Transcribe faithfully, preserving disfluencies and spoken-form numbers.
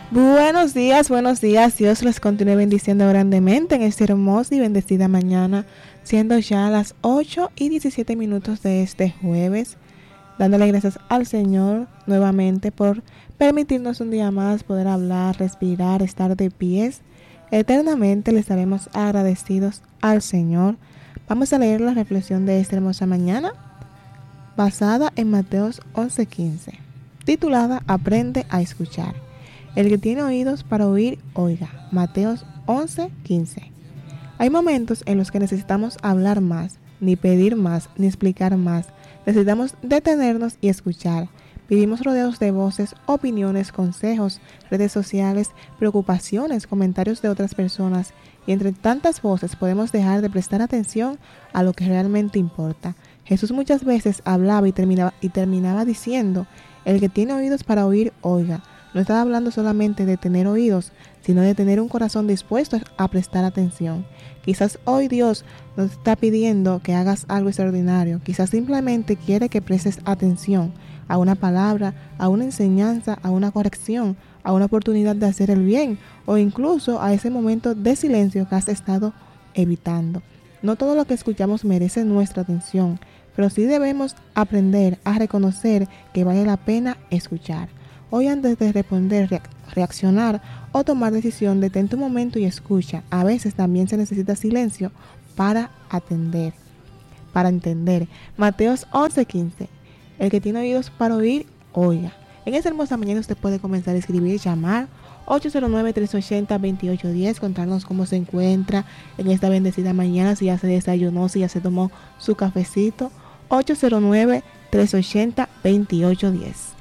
Buenos días, buenos días. Dios los continúe bendiciendo grandemente en esta hermosa y bendecida mañana, siendo ya las ocho y diecisiete minutos de este jueves, dándole gracias al Señor nuevamente por permitirnos un día más poder hablar, respirar, estar de pies. Eternamente le estaremos agradecidos al Señor. Vamos a leer la reflexión de esta hermosa mañana, basada en Mateos once quince, titulada Aprende a escuchar. El que tiene oídos para oír, oiga. Mateos once quince. Hay momentos en los que necesitamos hablar más, ni pedir más, ni explicar más. Necesitamos detenernos y escuchar. Vivimos rodeados de voces, opiniones, consejos, redes sociales, preocupaciones, comentarios de otras personas. Y entre tantas voces podemos dejar de prestar atención a lo que realmente importa. Jesús muchas veces hablaba y terminaba, y terminaba diciendo, el que tiene oídos para oír, oiga. No estaba hablando solamente de tener oídos, sino de tener un corazón dispuesto a prestar atención. Quizás hoy Dios nos está pidiendo que hagas algo extraordinario. Quizás simplemente quiere que prestes atención a una palabra, a una enseñanza, a una corrección, a una oportunidad de hacer el bien o incluso a ese momento de silencio que has estado evitando. No todo lo que escuchamos merece nuestra atención, pero sí debemos aprender a reconocer que vale la pena escuchar. Hoy, antes de responder, reaccionar o tomar decisión, detente un momento y escucha. A veces también se necesita silencio para atender, para entender. Mateos once quince. El que tiene oídos para oír, oiga. En esta hermosa mañana usted puede comenzar a escribir, llamar ocho cero nueve, tres ocho cero, dos ocho uno cero, contarnos cómo se encuentra en esta bendecida mañana, si ya se desayunó, si ya se tomó su cafecito. ocho cero nueve, tres ocho cero, dos ocho uno cero.